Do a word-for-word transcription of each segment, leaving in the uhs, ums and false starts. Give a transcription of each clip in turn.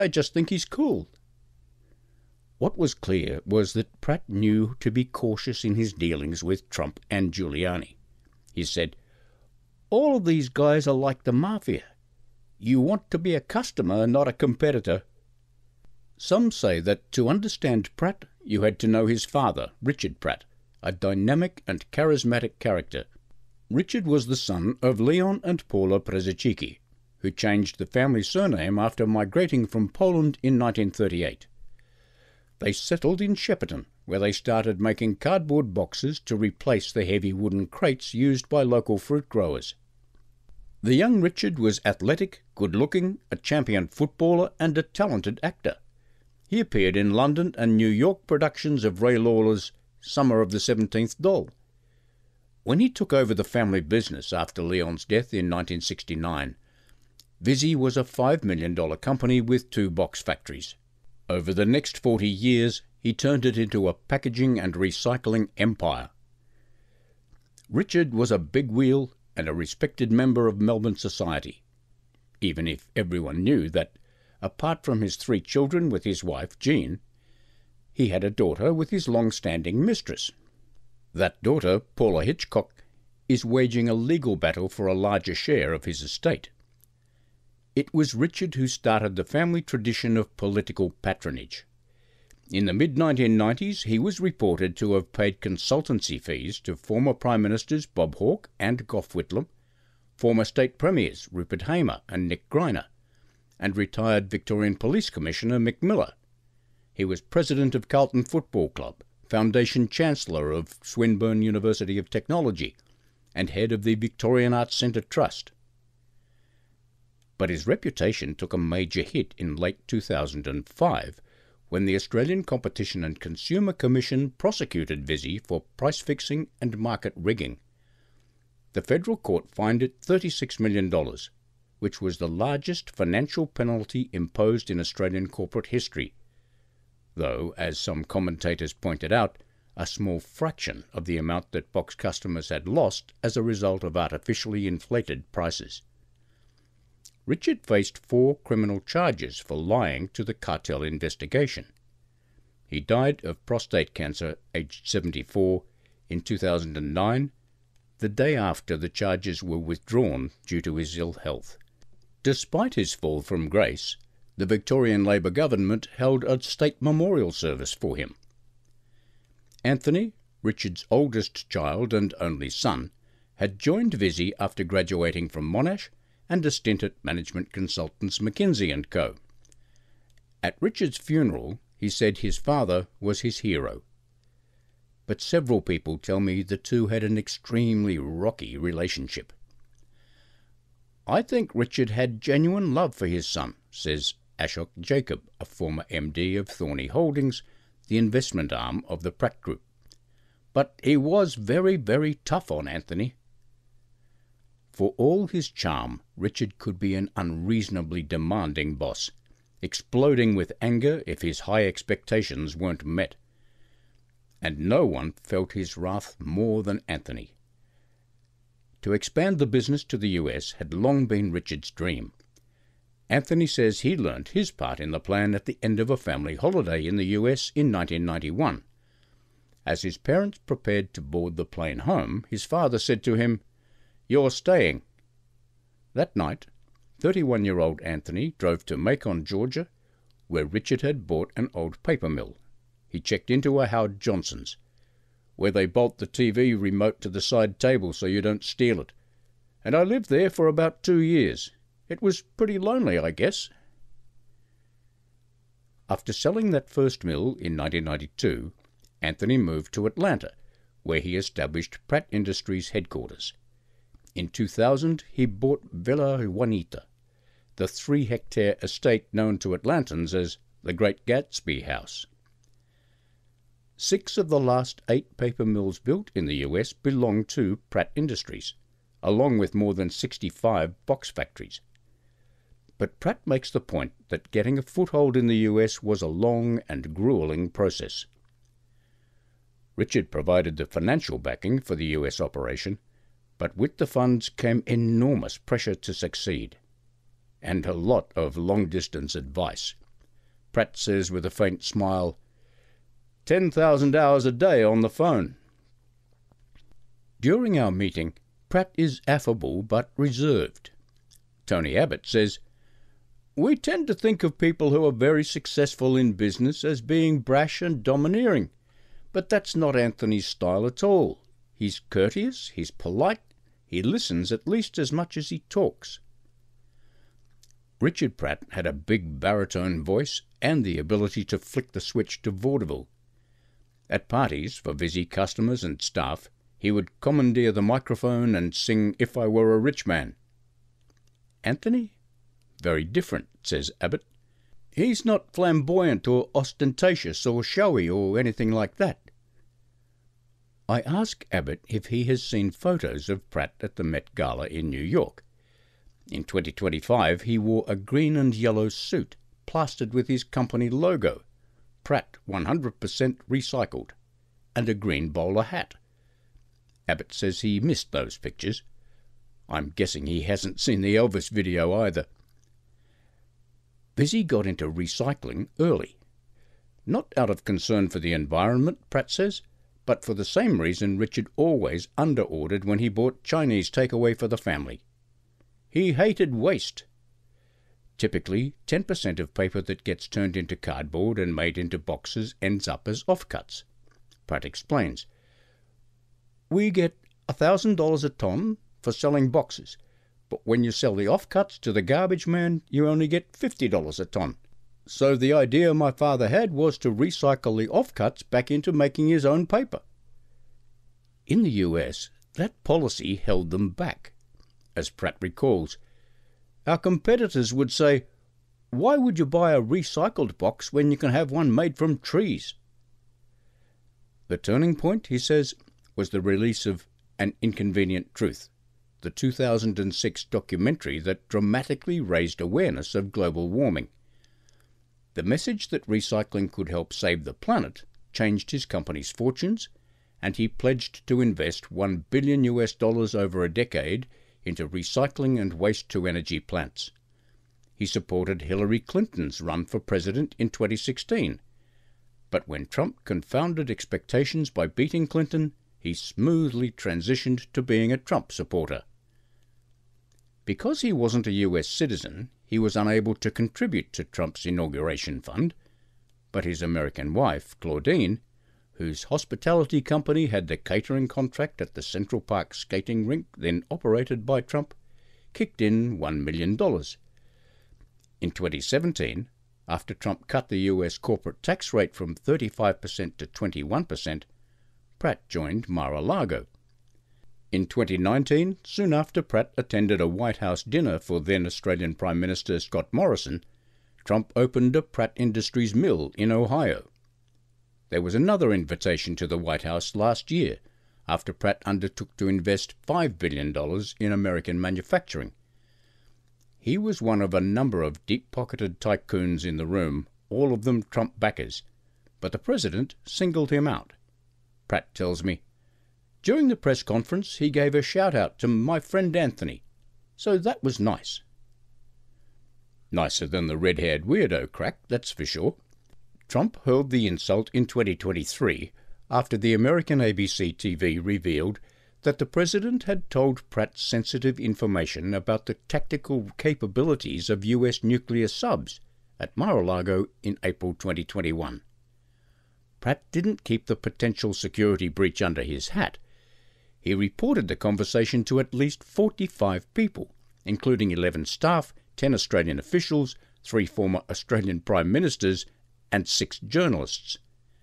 I just think he's cool." What was clear was that Pratt knew to be cautious in his dealings with Trump and Giuliani. He said, "All of these guys are like the mafia. You want to be a customer, not a competitor." Some say that to understand Pratt, you had to know his father, Richard Pratt, a dynamic and charismatic character. Richard was the son of Leon and Paula Przecicki, who changed the family surname after migrating from Poland in nineteen thirty-eight. They settled in Shepparton, where they started making cardboard boxes to replace the heavy wooden crates used by local fruit growers. The young Richard was athletic, good-looking, a champion footballer and a talented actor. He appeared in London and New York productions of Ray Lawler's Summer of the Seventeenth Doll. When he took over the family business after Leon's death in nineteen sixty-nine, Visy was a five million dollars company with two box factories. Over the next forty years, he turned it into a packaging and recycling empire. Richard was a big wheel and a respected member of Melbourne society, even if everyone knew that, apart from his three children with his wife, Jean, he had a daughter with his long-standing mistress. That daughter, Paula Hitchcock, is waging a legal battle for a larger share of his estate. It was Richard who started the family tradition of political patronage. In the mid nineteen nineties, he was reported to have paid consultancy fees to former Prime Ministers Bob Hawke and Gough Whitlam, former State Premiers Rupert Hamer and Nick Greiner, and retired Victorian Police Commissioner Mick Miller. He was president of Carlton Football Club, Foundation Chancellor of Swinburne University of Technology, and head of the Victorian Arts Centre Trust. But his reputation took a major hit in late two thousand five when the Australian Competition and Consumer Commission prosecuted Visy for price-fixing and market rigging. The federal court fined it thirty-six million dollars, which was the largest financial penalty imposed in Australian corporate history, though, as some commentators pointed out, a small fraction of the amount that box customers had lost as a result of artificially inflated prices. Richard faced four criminal charges for lying to the cartel investigation. He died of prostate cancer, aged seventy-four, in two thousand nine, the day after the charges were withdrawn due to his ill health. Despite his fall from grace, the Victorian Labor government held a state memorial service for him. Anthony, Richard's oldest child and only son, had joined Visy after graduating from Monash and a stint at management consultants McKinsey and Co. At Richard's funeral, he said his father was his hero. But several people tell me the two had an extremely rocky relationship. "I think Richard had genuine love for his son," says Ashok Jacob, a former M D of Thorney Holdings, the investment arm of the Pratt Group. "But he was very, very tough on Anthony." For all his charm, Richard could be an unreasonably demanding boss, exploding with anger if his high expectations weren't met. And no one felt his wrath more than Anthony. To expand the business to the U S had long been Richard's dream. Anthony says he learnt his part in the plan at the end of a family holiday in the U S in nineteen ninety-one. As his parents prepared to board the plane home, his father said to him, "You're staying." That night, thirty-one-year-old Anthony drove to Macon, Georgia, where Richard had bought an old paper mill. He checked into a Howard Johnson's, where they bolt the T V remote to the side table so you don't steal it. And I lived there for about two years. It was pretty lonely, I guess. After selling that first mill in nineteen ninety-two, Anthony moved to Atlanta, where he established Pratt Industries headquarters. In two thousand, he bought Villa Juanita, the three-hectare estate known to Atlantans as the Great Gatsby House. Six of the last eight paper mills built in the U S belong to Pratt Industries, along with more than sixty-five box factories. But Pratt makes the point that getting a foothold in the U S was a long and grueling process. Richard provided the financial backing for the U S operation, but with the funds came enormous pressure to succeed, and a lot of long-distance advice. Pratt says with a faint smile, ten thousand hours a day on the phone. During our meeting, Pratt is affable but reserved. Tony Abbott says, "We tend to think of people who are very successful in business as being brash and domineering, but that's not Anthony's style at all. He's courteous, he's polite, he listens at least as much as he talks." Richard Pratt had a big baritone voice and the ability to flick the switch to vaudeville. At parties for busy customers and staff, he would commandeer the microphone and sing "If I Were a Rich Man." Anthony? Very different, says Abbott. He's not flamboyant or ostentatious or showy or anything like that. I ask Abbott if he has seen photos of Pratt at the Met Gala in New York. In twenty twenty-five, he wore a green and yellow suit, plastered with his company logo, Pratt one hundred percent recycled, and a green bowler hat. Abbott says he missed those pictures. I'm guessing he hasn't seen the Elvis video either. Vizzy got into recycling early. Not out of concern for the environment, Pratt says, but for the same reason Richard always underordered when he bought Chinese takeaway for the family. He hated waste. Typically, ten percent of paper that gets turned into cardboard and made into boxes ends up as offcuts. Pratt explains, "We get one thousand dollars a tonne for selling boxes, but when you sell the offcuts to the garbage man, you only get fifty dollars a tonne. So the idea my father had was to recycle the offcuts back into making his own paper." In the U S, that policy held them back. As Pratt recalls, "Our competitors would say, 'Why would you buy a recycled box when you can have one made from trees?'" The turning point, he says, was the release of An Inconvenient Truth, the two thousand six documentary that dramatically raised awareness of global warming. The message that recycling could help save the planet changed his company's fortunes, and he pledged to invest one billion U S dollars over a decade into recycling and waste-to-energy plants. He supported Hillary Clinton's run for president in twenty sixteen, but when Trump confounded expectations by beating Clinton, he smoothly transitioned to being a Trump supporter. Because he wasn't a U S citizen, he was unable to contribute to Trump's inauguration fund, but his American wife, Claudine, whose hospitality company had the catering contract at the Central Park skating rink then operated by Trump, kicked in one million dollars. In twenty seventeen, after Trump cut the U S corporate tax rate from thirty-five percent to twenty-one percent, Pratt joined Mar-a-Lago. In twenty nineteen, soon after Pratt attended a White House dinner for then Australian Prime Minister Scott Morrison, Trump opened a Pratt Industries mill in Ohio. There was another invitation to the White House last year, after Pratt undertook to invest five billion dollars in American manufacturing. He was one of a number of deep-pocketed tycoons in the room, all of them Trump backers, but the president singled him out. Pratt tells me, "During the press conference he gave a shout-out to my friend Anthony, so that was nice." Nicer than the red-haired weirdo crack, that's for sure. Trump hurled the insult in twenty twenty-three after the American A B C T V revealed that the president had told Pratt sensitive information about the tactical capabilities of U S nuclear subs at Mar-a-Lago in April twenty twenty-one. Pratt didn't keep the potential security breach under his hat. He reported the conversation to at least forty-five people, including eleven staff, ten Australian officials, three former Australian prime ministers, and six journalists.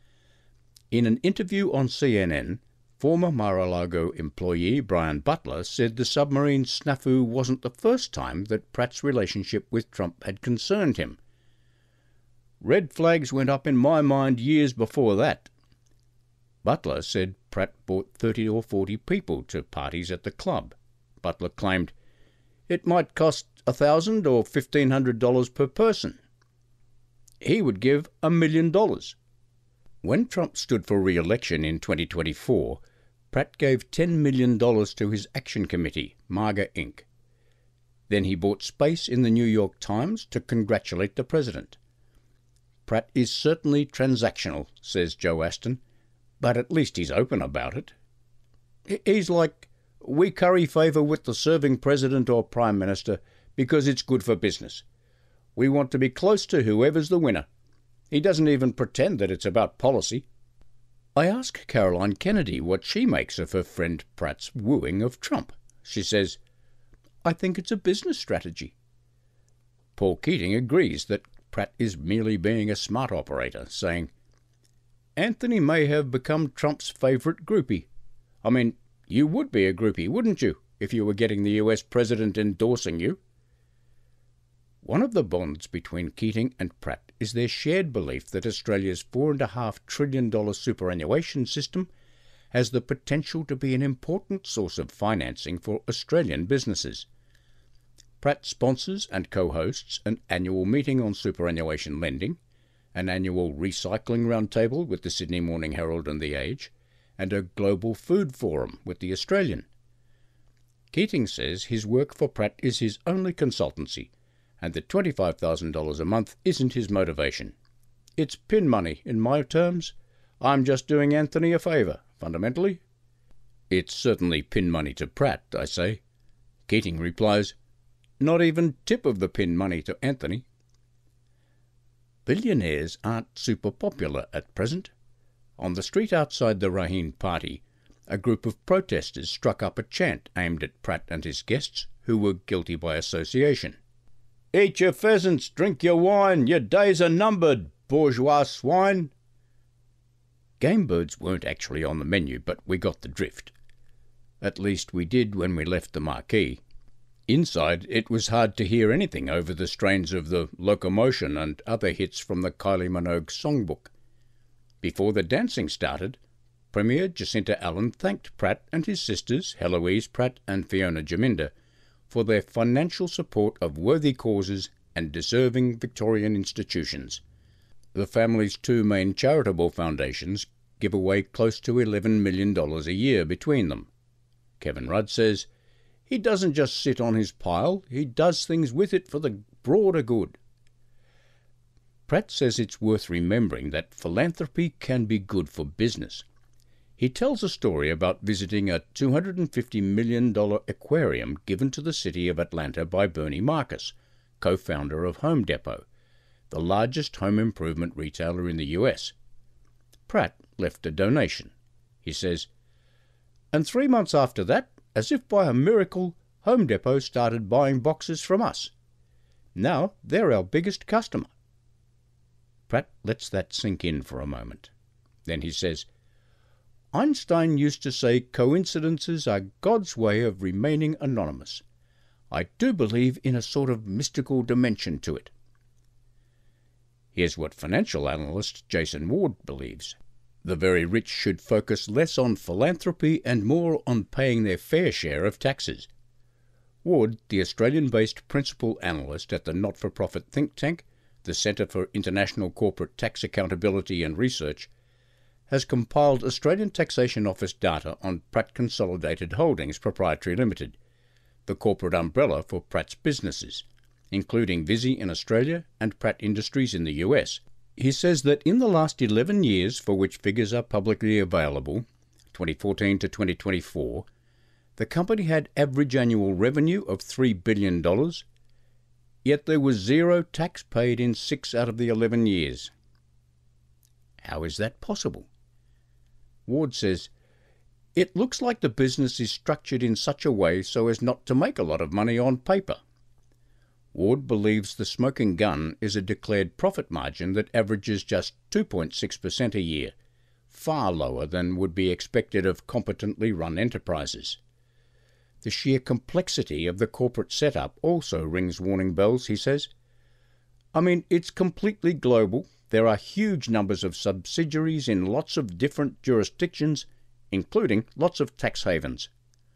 In an interview on C N N, former Mar-a-Lago employee Brian Butler said the submarine snafu wasn't the first time that Pratt's relationship with Trump had concerned him. "Red flags went up in my mind years before that." Butler said Pratt brought thirty or forty people to parties at the club. Butler claimed, "It might cost a thousand or fifteen hundred dollars per person. He would give a million dollars." When Trump stood for re-election in twenty twenty-four, Pratt gave ten million dollars to his action committee, MAGA Incorporated. Then he bought space in the New York Times to congratulate the president. Pratt is certainly transactional, says Joe Aston, but at least he's open about it. He's like, we curry favour with the serving president or prime minister because it's good for business. We want to be close to whoever's the winner. He doesn't even pretend that it's about policy. I ask Caroline Kennedy what she makes of her friend Pratt's wooing of Trump. She says, I think it's a business strategy. Paul Keating agrees that Pratt is merely being a smart operator, saying, Anthony may have become Trump's favourite groupie. I mean, you would be a groupie, wouldn't you, if you were getting the U S president endorsing you? One of the bonds between Keating and Pratt is their shared belief that Australia's four point five trillion dollars superannuation system has the potential to be an important source of financing for Australian businesses. Pratt sponsors and co-hosts an annual meeting on superannuation lending, an annual recycling roundtable with the Sydney Morning Herald and The Age, and a global food forum with The Australian. Keating says his work for Pratt is his only consultancy, and that twenty-five thousand dollars a month isn't his motivation. It's pin money, in my terms. I'm just doing Anthony a favour, fundamentally. It's certainly pin money to Pratt, I say. Keating replies, not even tip of the pin money to Anthony. Billionaires aren't super popular at present. On the street outside the Raheen party, a group of protesters struck up a chant aimed at Pratt and his guests, who were guilty by association. Eat your pheasants, drink your wine, your days are numbered, bourgeois swine. Game birds weren't actually on the menu, but we got the drift. At least we did when we left the marquee. Inside, it was hard to hear anything over the strains of the Locomotion and other hits from the Kylie Minogue songbook. Before the dancing started, Premier Jacinta Allen thanked Pratt and his sisters, Heloise Pratt and Fiona Jaminda, for their financial support of worthy causes and deserving Victorian institutions. The family's two main charitable foundations give away close to eleven million dollars a year between them. Kevin Rudd says, he doesn't just sit on his pile, he does things with it for the broader good. Pratt says it's worth remembering that philanthropy can be good for business. He tells a story about visiting a two hundred fifty million dollars aquarium given to the city of Atlanta by Bernie Marcus, co-founder of Home Depot, the largest home improvement retailer in the U S. Pratt left a donation. He says, and three months after that, as if by a miracle, Home Depot started buying boxes from us. Now they're our biggest customer. Pratt lets that sink in for a moment. Then he says, Einstein used to say coincidences are God's way of remaining anonymous. I do believe in a sort of mystical dimension to it. Here's what financial analyst Jason Ward believes. The very rich should focus less on philanthropy and more on paying their fair share of taxes. Ward, the Australian-based principal analyst at the not-for-profit think tank, the Centre for International Corporate Tax Accountability and Research, has compiled Australian Taxation Office data on Pratt Consolidated Holdings Proprietary Limited, the corporate umbrella for Pratt's businesses, including Visy in Australia and Pratt Industries in the U S. He says that in the last eleven years, for which figures are publicly available, twenty fourteen to twenty twenty-four, the company had average annual revenue of three billion dollars, yet there was zero tax paid in six out of the eleven years. How is that possible? Ward says, it looks like the business is structured in such a way so as not to make a lot of money on paper. Ward believes the smoking gun is a declared profit margin that averages just two point six percent a year, far lower than would be expected of competently run enterprises. The sheer complexity of the corporate setup also rings warning bells, he says. I mean, it's completely global. There are huge numbers of subsidiaries in lots of different jurisdictions, including lots of tax havens.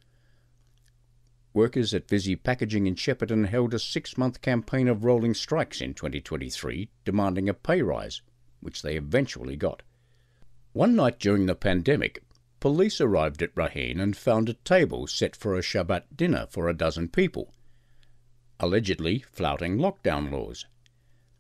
Workers at Visy Packaging in Shepparton held a six-month campaign of rolling strikes in twenty twenty-three, demanding a pay rise, which they eventually got. One night during the pandemic, police arrived at Raheen and found a table set for a Shabbat dinner for a dozen people, allegedly flouting lockdown laws.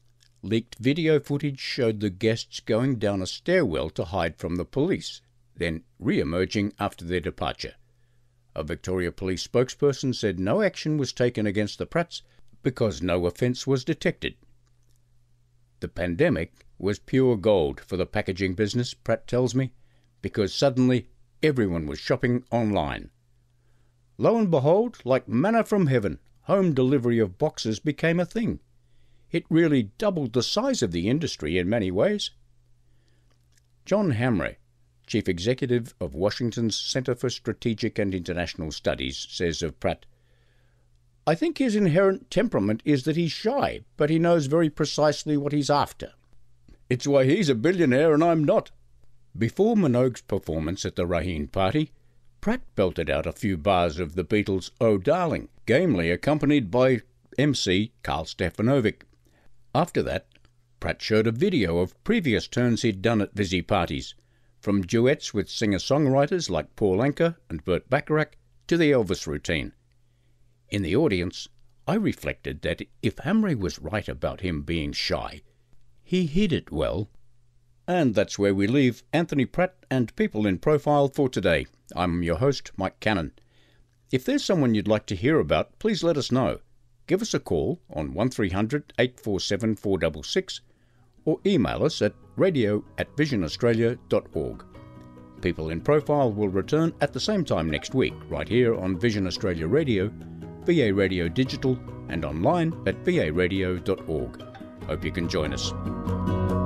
Leaked video footage showed the guests going down a stairwell to hide from the police, then re-emerging after their departure. A Victoria Police spokesperson said no action was taken against the Pratts because no offence was detected. The pandemic was pure gold for the packaging business, Pratt tells me, because suddenly everyone was shopping online. Lo and behold, like manna from heaven, home delivery of boxes became a thing. It really doubled the size of the industry in many ways. John Hamre, Chief Executive of Washington's Center for Strategic and International Studies, says of Pratt, "I think his inherent temperament is that he's shy, but he knows very precisely what he's after. It's why he's a billionaire and I'm not." Before Minogue's performance at the Raheen party, Pratt belted out a few bars of the Beatles' "Oh Darling," gamely accompanied by M C Carl Stefanovic. After that, Pratt showed a video of previous turns he'd done at Visi parties, from duets with singer-songwriters like Paul Anka and Burt Bacharach to the Elvis routine. In the audience, I reflected that if Hamre was right about him being shy, he hid it well. And that's where we leave Anthony Pratt and People in Profile for today. I'm your host, Mike Cannon. If there's someone you'd like to hear about, please let us know. Give us a call on one three hundred, eight four seven, four six six or email us at radio at vision australia dot org. People in Profile will return at the same time next week, right here on Vision Australia Radio, V A Radio Digital, and online at v a radio dot org. Hope you can join us.